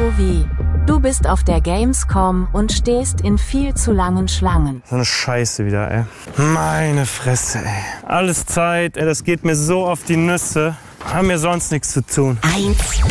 so wie: Du bist auf der Gamescom und stehst in viel zu langen Schlangen. So eine Scheiße wieder, ey. Meine Fresse, ey. Alles Zeit, ey, das geht mir so auf die Nüsse. Haben mir sonst nichts zu tun. 1